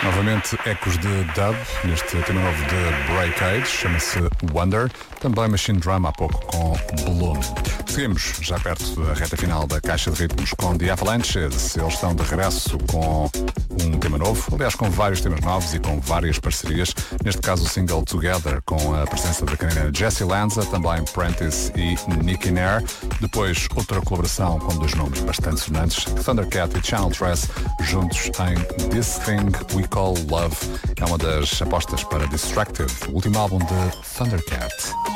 Novamente ecos de dub neste tema novo de Breakage, chama-se Wonder. Também Machine Drum há pouco com Bloom. Seguimos já perto da reta final da caixa de ritmos com The Avalanches. Eles estão de regresso com um tema novo, aliás com vários temas novos e com várias parcerias. Neste caso o single Together com a presença da canadiana Jessie Lanza, também Prentice e Nicky Nair. Depois outra colaboração com dois nomes bastante sonantes, Thundercat e Channel Tres, juntos em This Thing We Call Love. É uma das apostas para Distractive, o último álbum de Thundercat.